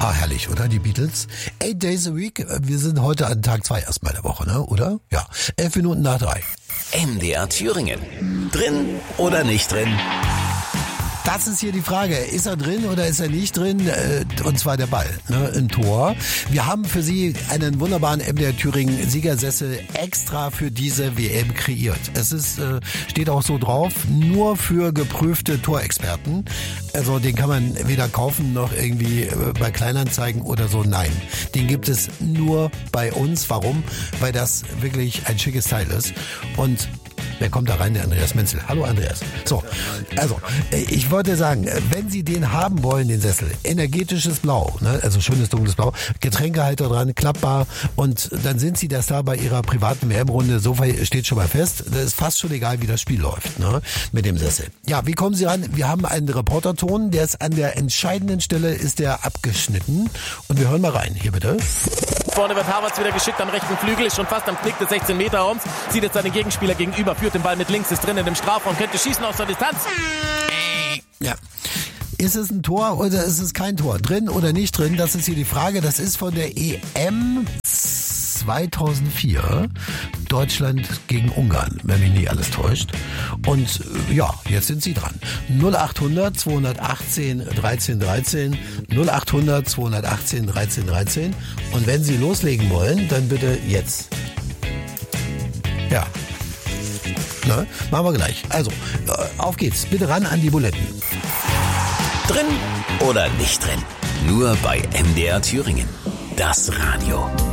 Ah, herrlich, oder? Die Beatles. 8 Days a Week. Wir sind heute an Tag 2 erstmal der Woche, ne? Oder? Ja. 11 Minuten nach 3. MDR Thüringen. Drin oder nicht drin? Das ist hier die Frage. Ist er drin oder ist er nicht drin? Und zwar der Ball, ne? Im Tor. Wir haben für Sie einen wunderbaren MDR Thüringen Siegersessel extra für diese WM kreiert. Es ist, steht auch so drauf, nur für geprüfte Torexperten. Also den kann man weder kaufen noch irgendwie bei Kleinanzeigen oder so. Nein, den gibt es nur bei uns. Warum? Weil das wirklich ein schickes Teil ist. Und wer kommt da rein? Der Andreas Menzel. Hallo Andreas. So, also ich wollte sagen, wenn Sie den haben wollen, den Sessel, energetisches Blau, ne? Also schönes dunkles Blau, Getränkehalter dran, klappbar und dann sind Sie das da bei Ihrer privaten WM-Runde, so steht schon mal fest, das ist fast schon egal, wie das Spiel läuft, ne? Mit dem Sessel. Ja, wie kommen Sie ran? Wir haben einen Reporterton, der ist an der entscheidenden Stelle, ist der abgeschnitten und wir hören mal rein. Hier bitte. Vorne wird Havertz wieder geschickt am rechten Flügel, ist schon fast am Knick des 16-Meter-Raums, sieht jetzt seinen Gegenspieler gegenüber, führt den Ball mit links, ist drin in dem Strafraum, könnte schießen aus der Distanz. Ja. Ist es ein Tor oder ist es kein Tor? Drin oder nicht drin? Das ist hier die Frage. Das ist von der EM 2004. Deutschland gegen Ungarn, wenn mich nicht alles täuscht. Und ja, jetzt sind Sie dran. 0800 218 13 13. 0800 218 13 13. Und wenn Sie loslegen wollen, dann bitte jetzt. Ja. Ne? Machen wir gleich. Also, auf geht's. Bitte ran an die Buletten. Drin oder nicht drin? Nur bei MDR Thüringen. Das Radio.